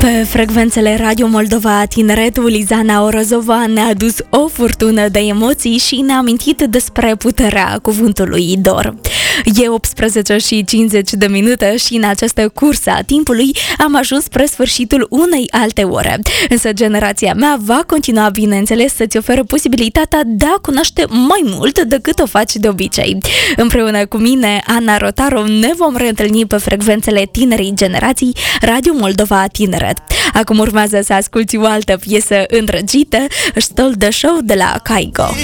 Pe frecvențele Radio Moldova, tineretul Lizana Orozova ne-a adus o furtună de emoții și ne-a amintit despre puterea cuvântului Dor. E 18:50 și în această cursă a timpului am ajuns spre sfârșitul unei alte ore. Însă generația mea va continua, bineînțeles, să-ți oferă posibilitatea de a cunoaște mai mult decât o faci de obicei. Împreună cu mine, Ana Rotaru, ne vom reîntâlni pe frecvențele tinerii generații Radio Moldova Tineret. Acum urmează să asculti o altă piesă îndrăgită, Stol de Show de la Caigo.